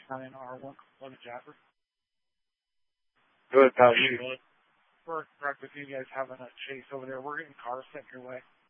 down in R1, Logan Jasper. Good, how are you? We're correct with you guys having a chase over there. We're getting cars sent your way.